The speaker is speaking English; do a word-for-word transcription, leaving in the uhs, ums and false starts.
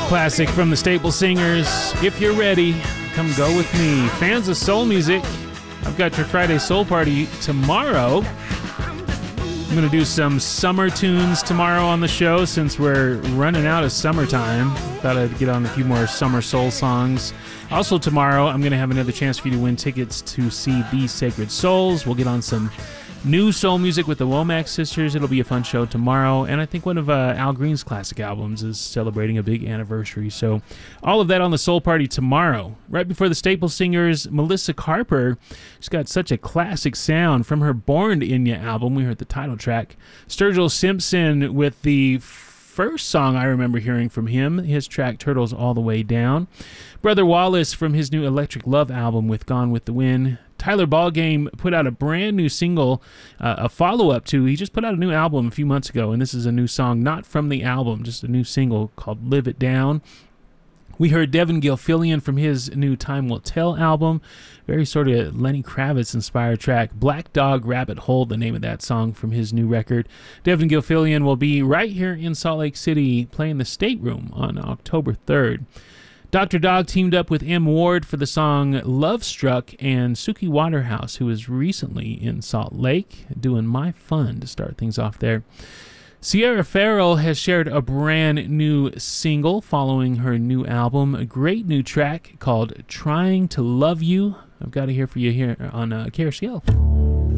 Classic from the Staple Singers. If you're ready, come go with me. Fans of soul music, I've got your Friday Soul Party tomorrow. I'm going to do some summer tunes tomorrow on the show since we're running out of summertime. Thought I'd get on a few more summer soul songs. Also tomorrow, I'm going to have another chance for you to win tickets to see The Sacred Souls. We'll get on some new soul music with the Womack sisters. It'll be a fun show tomorrow. And I think one of uh, Al Green's classic albums is celebrating a big anniversary. So all of that on the Soul Party tomorrow. Right before the Staple Singers, Melissa Carper. She's got such a classic sound from her Born in Ya album. We heard the title track. Sturgill Simpson with the first song I remember hearing from him, his track Turtles All the Way Down. Brother Wallace from his new Electric Love album with Gone with the Wind. Tyler Ballgame put out a brand new single, uh, a follow-up to, he just put out a new album a few months ago, and this is a new song, not from the album, just a new single called Live It Down. We heard Devin Gilfillian from his new Time Will Tell album, very sort of Lenny Kravitz-inspired track. Black Dog Rabbit Hole, the name of that song from his new record. Devin Gilfillian will be right here in Salt Lake City playing the State Room on October third. Doctor Dog teamed up with M. Ward for the song Love Struck, and Suki Waterhouse, who was recently in Salt Lake, doing My Fun to start things off there. Sierra Farrell has shared a brand new single following her new album, a great new track called Trying to Love You. I've got it here for you here on uh, K R C L.